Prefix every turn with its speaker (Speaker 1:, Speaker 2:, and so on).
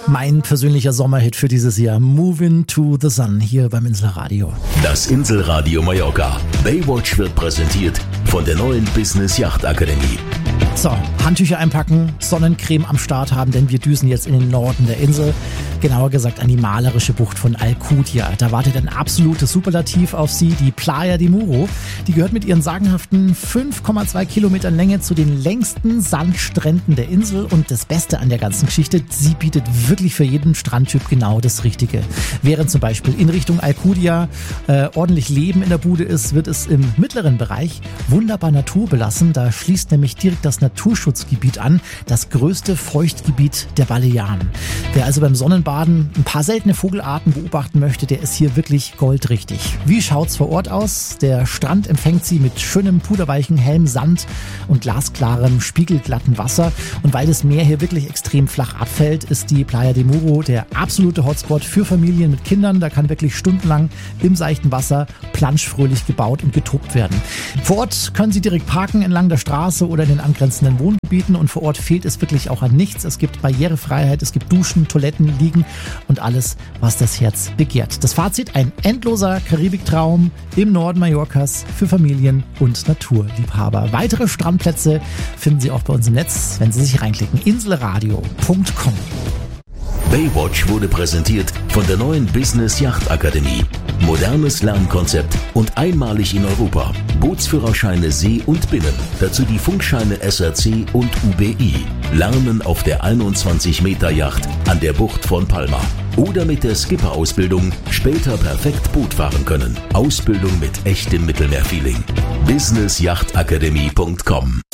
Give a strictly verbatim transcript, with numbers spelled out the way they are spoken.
Speaker 1: Mein persönlicher Sommerhit für dieses Jahr, Moving to the Sun, hier beim Inselradio.
Speaker 2: Das Inselradio Mallorca. Baywatch wird präsentiert von der neuen Business Yacht Akademie.
Speaker 1: So, Handtücher einpacken, Sonnencreme am Start haben, denn wir düsen jetzt in den Norden der Insel. Genauer gesagt an die malerische Bucht von Alcudia. Da wartet ein absolutes Superlativ auf Sie, die Playa de Muro. Die gehört mit ihren sagenhaften fünf Komma zwei Kilometern Länge zu den längsten Sandstränden der Insel. Und das Beste an der ganzen Geschichte, sie bietet wirklich für jeden Strandtyp genau das Richtige. Während zum Beispiel in Richtung Alcudia äh, ordentlich Leben in der Bude ist, wird es im mittleren Bereich wunderbar naturbelassen. Da schließt nämlich direkt das Naturschutzgebiet an, das größte Feuchtgebiet der Balearen. Wer also beim Sonnenbaden ein paar seltene Vogelarten beobachten möchte, der ist hier wirklich goldrichtig. Wie schaut's vor Ort aus? Der Strand empfängt sie mit schönem, puderweichen, hellem Sand und glasklarem, spiegelglatten Wasser. Und weil das Meer hier wirklich extrem flach abfällt, ist die Playa de Muro der absolute Hotspot für Familien mit Kindern. Da kann wirklich stundenlang im seichten Wasser planschfröhlich gebaut und getobt werden. Vor Ort können Sie direkt parken entlang der Straße oder in den angrenzenden Wohngebieten und vor Ort fehlt es wirklich auch an nichts. Es gibt Barrierefreiheit, es gibt Duschen, Toiletten, Liegen und alles, was das Herz begehrt. Das Fazit: ein endloser Karibiktraum im Norden Mallorcas für Familien und Naturliebhaber. Weitere Strandplätze finden Sie auch bei uns im Netz, wenn Sie sich reinklicken. inselradio punkt com.
Speaker 2: Baywatch wurde präsentiert von der neuen Business Yacht Akademie. Modernes Lernkonzept und einmalig in Europa. Bootsführerscheine See und Binnen. Dazu die Funkscheine S R C und U B I. Lernen auf der einundzwanzig Meter Yacht an der Bucht von Palma. Oder mit der Skipper-Ausbildung später perfekt Boot fahren können. Ausbildung mit echtem Mittelmeerfeeling. business yacht akademie punkt com